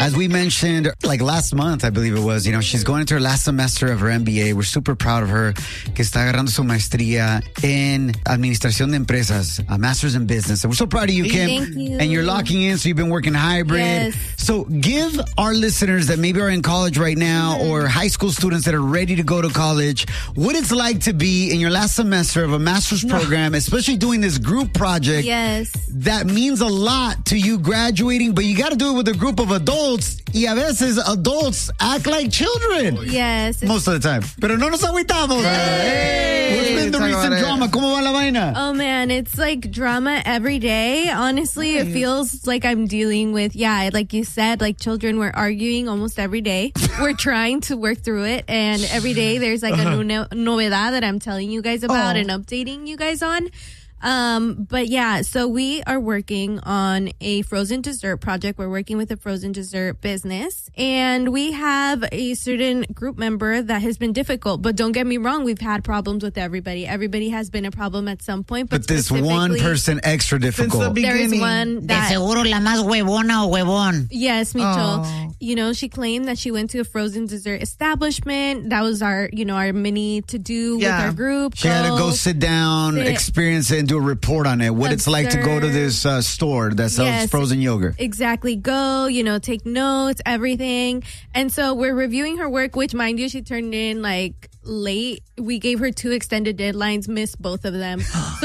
As we mentioned, like last month, I believe it was, she's going into her last semester of her MBA. We're super proud of her, que está agarrando su maestría en Administración de Empresas, a master's in business. And we're so proud of you, Kim. Thank you. And you're locking in, so you've been working hybrid. Yes. So give our listeners that maybe are in college right now or high school students that are ready to go to college what it's like to be in your last semester of a master's program, especially doing this group project. Yes. That means a lot to you graduating, but you got to do it with a group of adults. Y a veces adults act like children. Yes. Most of the time. Pero no nos agüitamos. What's been the recent drama? ¿Cómo va la vaina? Oh, man, it's like drama every day. Honestly, it feels like I'm dealing with, like you said, like children. We're arguing almost every day. We're trying to work through it. And every day there's like a new novedad that I'm telling you guys about and updating you guys on. But yeah, so we are working on a frozen dessert project. We're working with a frozen dessert business, and we have a certain group member that has been difficult. But don't get me wrong, we've had problems with everybody. Everybody has been a problem at some point. But this one person extra difficult. There is one that... De seguro la más huevona o huevón. Yes, Micho. She claimed that she went to a frozen dessert establishment. That was our, our mini to-do with our group. She had to go sit down, experience it, and do a report on it. What it's like to go to this store that sells frozen yogurt. Exactly. Go, take notes, everything. And so we're reviewing her work, which, mind you, she turned in like late. We gave her 2 extended deadlines, missed both of them. So